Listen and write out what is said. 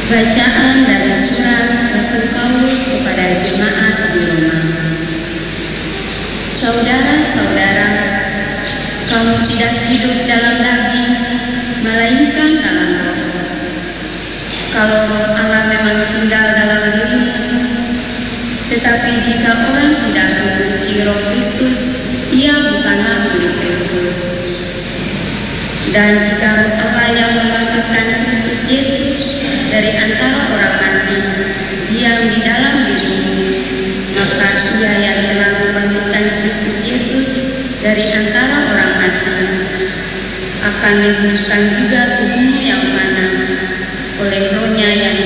Bacaan dari surat Rasul Paulus kepada jemaat di Roma. Saudara-saudara, kamu tidak hidup dalam daging, melainkan dalam roh. Kalau roh Allah memang tinggal dalam dirimu, tetapi jika orang tidak memiliki roh Kristus, ia bukanlah milik Kristus. Dan jika roh Allah yang membangkitkan Kristus Yesus dari antara orang mati diam di dalam dirimu, maka ia yang telah membangkitkan Kristus Yesus dari antara orang mati akan menghidupkan juga tubuhmu yang mana oleh rohnya yang